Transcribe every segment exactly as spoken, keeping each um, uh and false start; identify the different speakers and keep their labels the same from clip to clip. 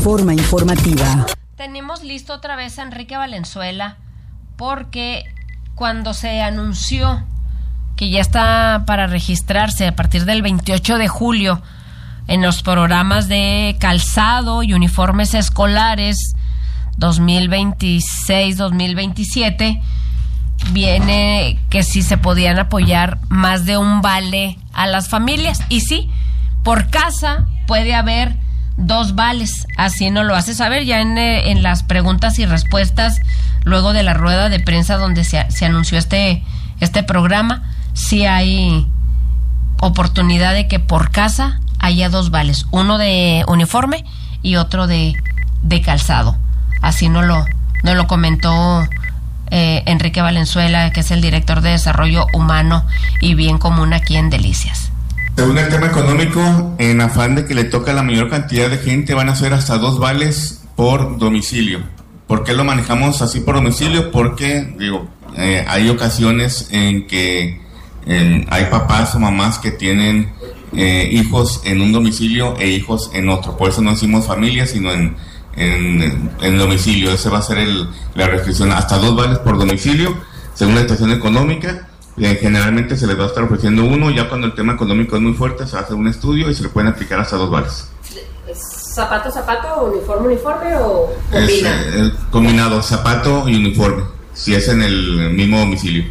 Speaker 1: Reforma Informativa.
Speaker 2: Tenemos listo otra vez a Enrique Valenzuela porque cuando se anunció que ya está para registrarse a partir del veintiocho de julio en los programas de calzado y uniformes escolares dos mil veintiséis dos mil veintisiete, viene que sí se podían apoyar más de un vale a las familias. Y sí, por casa puede haber dos vales, así nos lo hace saber ya en, en las preguntas y respuestas luego de la rueda de prensa donde se, se anunció este, este programa. Sí hay oportunidad de que por casa haya dos vales, uno de uniforme y otro de, de calzado. Así nos lo, nos lo comentó eh, Enrique Valenzuela, que es el director de Desarrollo Humano y Bien Común aquí en Delicias.
Speaker 3: Según el tema económico, en afán de que le toca a la mayor cantidad de gente, van a ser hasta dos vales por domicilio. ¿Por qué lo manejamos así por domicilio? Porque, digo, eh, hay ocasiones en que eh, hay papás o mamás que tienen eh, hijos en un domicilio e hijos en otro. Por eso no decimos familia, sino en, en, en domicilio. Esa va a ser el, la restricción. Hasta dos vales por domicilio, según la situación económica. Eh, generalmente se les va a estar ofreciendo uno, ya cuando el tema económico es muy fuerte se va a hacer un estudio y se le pueden aplicar hasta dos vales.
Speaker 2: ¿Zapato, zapato, uniforme, uniforme o combina?
Speaker 3: Es, eh, combinado, zapato y uniforme, si es en el mismo domicilio.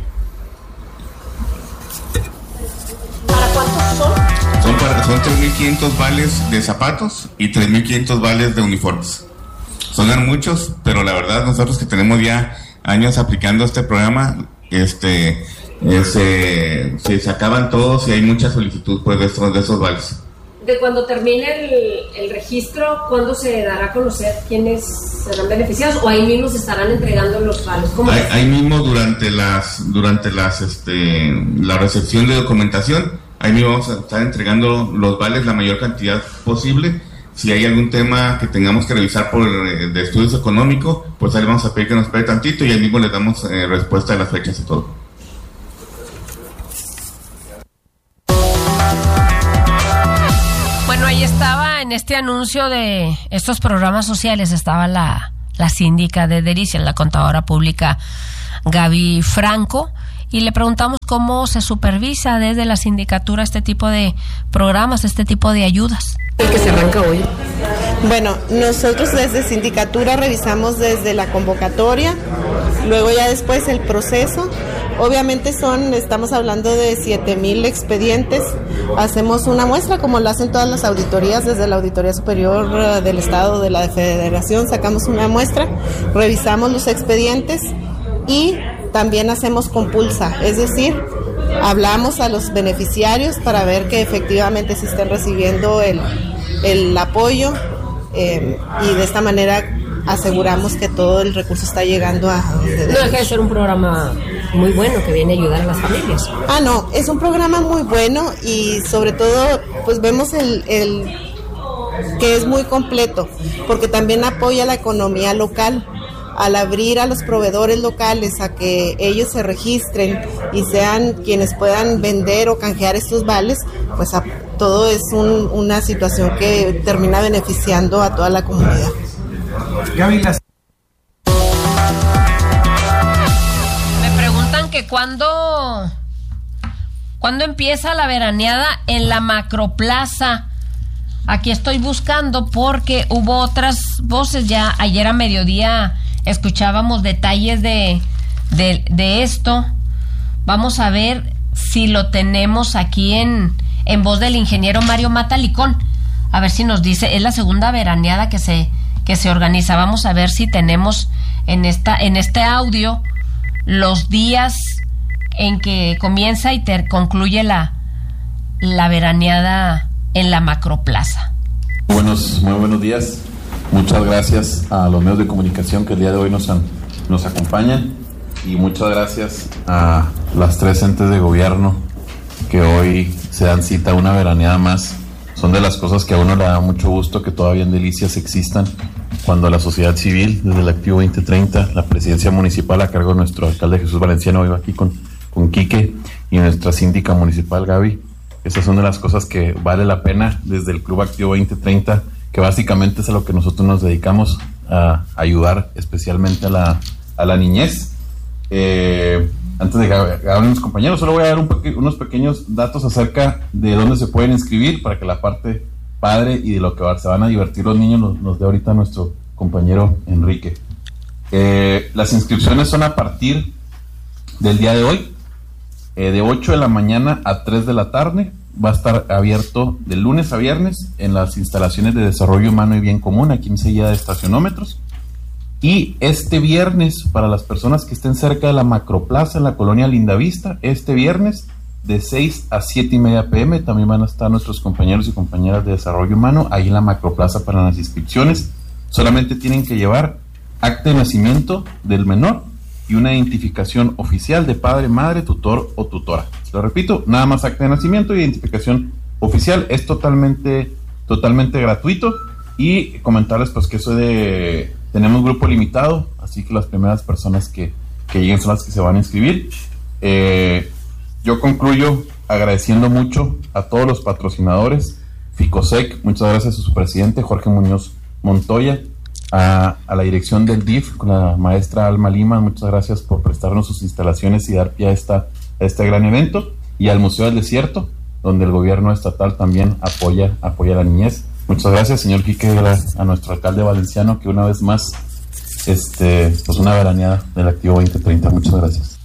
Speaker 2: ¿Para cuántos son?
Speaker 3: Son, para, son tres mil quinientos vales de zapatos y tres mil quinientos vales de uniformes. Sonan muchos, pero la verdad nosotros que tenemos ya años aplicando este programa, este... Eh, se, se, se acaban todos y hay mucha solicitud pues de esos, de esos vales.
Speaker 2: De cuando termine el, el registro, ¿cuándo se dará a conocer quiénes serán beneficiados o ahí mismo se estarán entregando los vales? ¿Cómo
Speaker 3: ahí,
Speaker 2: es?
Speaker 3: ahí mismo durante las durante las este la recepción de documentación, ahí mismo vamos a estar entregando los vales la mayor cantidad posible. Si hay algún tema que tengamos que revisar por de estudios económicos, pues ahí vamos a pedir que nos espere tantito y ahí mismo les damos eh, respuesta a las fechas y todo.
Speaker 2: Bueno, ahí estaba en este anuncio de estos programas sociales, estaba la, la síndica de Delicias, la contadora pública Gaby Franco, y le preguntamos cómo se supervisa desde la sindicatura este tipo de programas, este tipo de ayudas.
Speaker 4: El que se arranca hoy.
Speaker 5: Bueno, nosotros desde sindicatura revisamos desde la convocatoria, luego ya después el proceso. Obviamente son, estamos hablando de siete mil expedientes. Hacemos una muestra como lo hacen todas las auditorías, desde la Auditoría Superior uh, del Estado, de la Federación, sacamos una muestra, revisamos los expedientes y también hacemos compulsa, es decir, hablamos a los beneficiarios para ver que efectivamente se estén recibiendo el, el apoyo eh, y de esta manera aseguramos que todo el recurso está llegando a...
Speaker 2: No deja de ser un programa muy bueno que viene a ayudar a las familias.
Speaker 5: Ah, no, es un programa muy bueno y sobre todo pues vemos el, el que es muy completo porque también apoya la economía local. Al abrir a los proveedores locales a que ellos se registren y sean quienes puedan vender o canjear estos vales, pues a, todo es un, una situación que termina beneficiando a toda la comunidad.
Speaker 2: Gaby, las... Me preguntan que cuándo, cuándo empieza la veraneada en la Macroplaza. Aquí estoy buscando porque hubo otras voces ya ayer a mediodía. Escuchábamos detalles de, de, de esto. Vamos a ver si lo tenemos aquí en, en voz del ingeniero Mario Matalicón. A ver si nos dice, es la segunda veraneada que se, que se organiza. Vamos a ver si tenemos en, esta, en este audio los días en que comienza y ter, concluye la, la veraneada en la Macroplaza.
Speaker 6: Buenos, muy buenos días. Muchas gracias a los medios de comunicación que el día de hoy nos, han, nos acompañan y muchas gracias a las tres entes de gobierno que hoy se dan cita a una veraneada más. Son de las cosas que a uno le da mucho gusto que todavía en Delicias existan, cuando la sociedad civil, desde el Activo veinte treinta, la presidencia municipal a cargo de nuestro alcalde Jesús Valenciano, vive aquí con, con Quique, y nuestra síndica municipal Gaby. Esas son de las cosas que vale la pena desde el Club Activo veinte treinta que básicamente es a lo que nosotros nos dedicamos, a ayudar especialmente a la, a la niñez. Eh, antes de que hablen mis compañeros, solo voy a dar un peque- unos pequeños datos acerca de dónde se pueden inscribir para que la parte padre y de lo que se van a divertir los niños nos, nos dé ahorita nuestro compañero Enrique. Eh, las inscripciones son a partir del día de hoy, eh, de ocho de la mañana a tres de la tarde. Va a estar abierto de lunes a viernes en las instalaciones de Desarrollo Humano y Bien Común, aquí enseguida de Estacionómetros. Y este viernes, para las personas que estén cerca de la Macroplaza en la colonia Lindavista, este viernes de seis a siete y media pm, también van a estar nuestros compañeros y compañeras de Desarrollo Humano ahí en la Macroplaza para las inscripciones. Solamente tienen que llevar acta de nacimiento del menor y una identificación oficial de padre, madre, tutor o tutora. Lo repito, nada más acta de nacimiento y identificación oficial. Es totalmente, totalmente gratuito. Y comentarles pues que eso de... Tenemos grupo limitado, así que las primeras personas que, que lleguen son las que se van a inscribir. Eh, yo concluyo agradeciendo mucho a todos los patrocinadores. Ficosec, muchas gracias a su presidente Jorge Muñoz Montoya, a, a la dirección del D I F con la maestra Alma Lima, muchas gracias por prestarnos sus instalaciones y dar pie a, esta, a este gran evento, y al Museo del Desierto, donde el gobierno estatal también apoya, apoya a la niñez. Muchas gracias, señor Quique, a nuestro alcalde valenciano, que una vez más, este, pues una veraneada del Activo veinte treinta. Muchas gracias.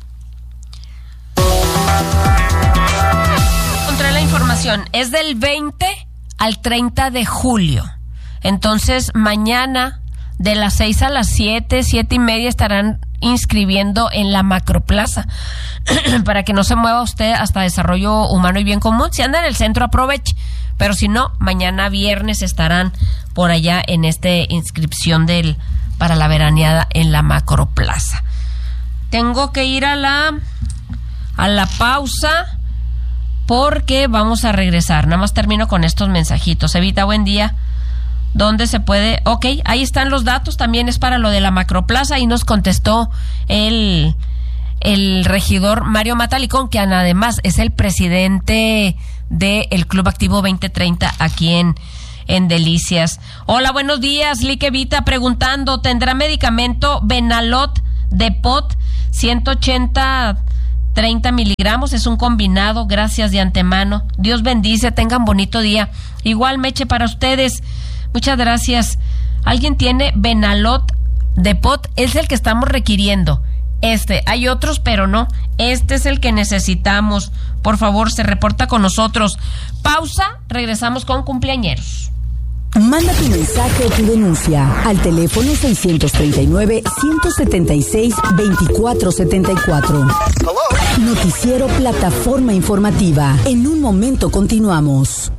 Speaker 2: Encontré la información, es del veinte al treinta de julio. Entonces, mañana, de las seis a las siete, siete y media, estarán inscribiendo en la Macroplaza, para que no se mueva usted hasta Desarrollo Humano y Bien Común. Si anda en el centro, aproveche. Pero si no, mañana viernes estarán por allá en esta inscripción del, para la veraneada en la Macroplaza. Tengo que ir a la, a la pausa porque vamos a regresar. Nada más termino con estos mensajitos. Evita, buen día. ¿Dónde se puede? Ok, ahí están los datos. También es para lo de la Macroplaza. Y nos contestó el, el regidor Mario Matalicón, que además es el presidente del Club Activo veinte treinta aquí en, en Delicias. Hola, buenos días. Lique Vita preguntando, ¿tendrá medicamento Benalot Depot ciento ochenta treinta miligramos? Es un combinado. Gracias de antemano. Dios bendice. Tengan bonito día. Igual, Meche, para ustedes. Muchas gracias. ¿Alguien tiene Benalot Depot? Es el que estamos requiriendo. Este, hay otros, pero no. Este es el que necesitamos. Por favor, se reporta con nosotros. Pausa, regresamos con cumpleañeros.
Speaker 1: Manda tu mensaje o tu denuncia al teléfono seiscientos treinta y nueve, ciento setenta y seis, veinticuatro setenta y cuatro. Noticiero Plataforma Informativa. En un momento continuamos.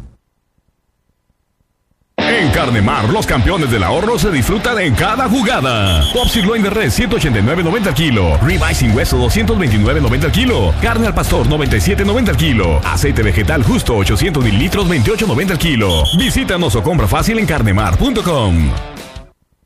Speaker 4: En Carnemar, los campeones del ahorro se disfrutan en cada jugada. Top sirloin de res ciento ochenta y nueve noventa al kilo. Ribeye sin hueso doscientos veintinueve noventa al kilo. Carne al pastor noventa y siete noventa al kilo. Aceite vegetal justo ochocientos mililitros veintiocho noventa al kilo. Visítanos o compra fácil en carnemar punto com.